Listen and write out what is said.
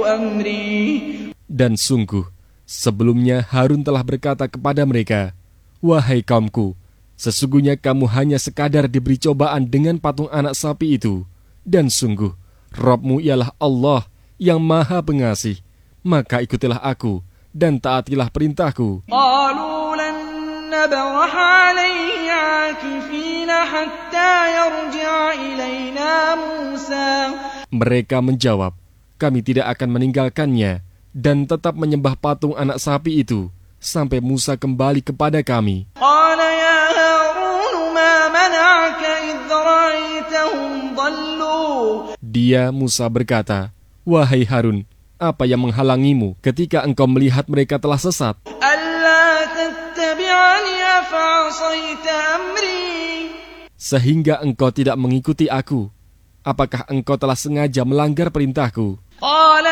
أمري. Dan sungguh, sebelumnya Harun telah berkata kepada mereka, "Wahai kaumku, sesungguhnya kamu hanya sekadar diberi cobaan dengan patung anak sapi itu. Dan sungguh, Rabb-Mu ialah Allah yang Maha Pengasih. Maka ikutilah aku dan taatilah perintahku." قالوا لن نبرح عليه عاكفين حتى يرجع إلينا موسى. Mereka menjawab, "Kami tidak akan meninggalkannya dan tetap menyembah patung anak sapi itu sampai Musa kembali kepada kami." قال يا هارون ما منعك إذ رأيتهم ضلوا. Dia Musa berkata, "Wahai Harun, apa yang menghalangimu ketika engkau melihat mereka telah sesat? ألا تتبعني أفعصيت أمري. Sehingga engkau tidak mengikuti aku. Apakah engkau telah sengaja melanggar perintahku?" قال